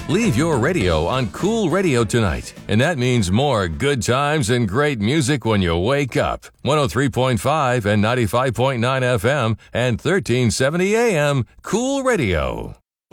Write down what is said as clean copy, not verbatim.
Leave your radio on Cool Radio tonight, and that means more good times and great music when you wake up. 103.5 and 95.9 FM and 1370 AM, Cool Radio.